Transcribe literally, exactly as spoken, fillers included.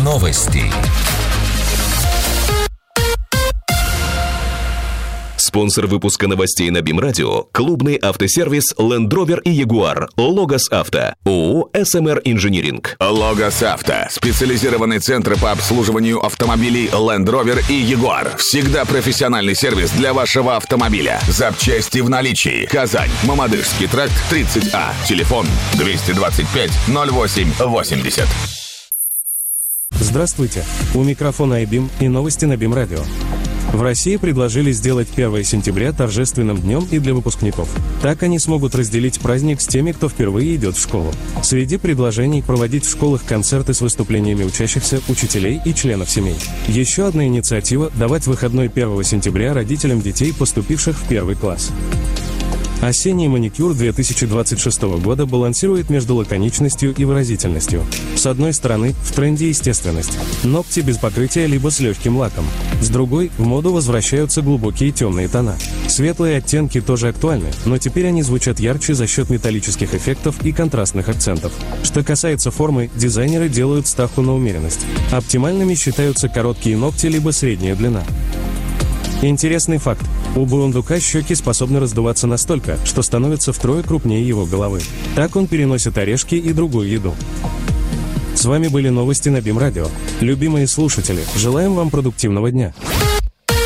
Новости. Спонсор выпуска новостей на БИМ-радио – клубный автосервис Land Rover и Jaguar Logos Авто, ООО эс эм эр Инжиниринг. Logos Авто – специализированный центр по обслуживанию автомобилей Land Rover и Jaguar. Всегда профессиональный сервис для вашего автомобиля. Запчасти в наличии. Казань, Мамадышский тракт, тридцать А. Телефон двести двадцать пять ноль восемь восемьдесят. Здравствуйте! У микрофона айбим и новости на БИМ-радио. В России предложили сделать первое сентября торжественным днем и для выпускников. Так они смогут разделить праздник с теми, кто впервые идет в школу. Среди предложений проводить в школах концерты с выступлениями учащихся, учителей и членов семей. Еще одна инициатива – давать выходной первого сентября родителям детей, поступивших в первый класс. Осенний маникюр две тысячи двадцать шестого года балансирует между лаконичностью и выразительностью. С одной стороны, в тренде естественность. Ногти без покрытия либо с легким лаком. С другой, в моду возвращаются глубокие темные тона. Светлые оттенки тоже актуальны, но теперь они звучат ярче за счет металлических эффектов и контрастных акцентов. Что касается формы, дизайнеры делают ставку на умеренность. Оптимальными считаются короткие ногти либо средняя длина. Интересный факт. У бурундука щеки способны раздуваться настолько, что становятся втрое крупнее его головы. Так он переносит орешки и другую еду. С вами были новости на БИМ-радио. Любимые слушатели, желаем вам продуктивного дня.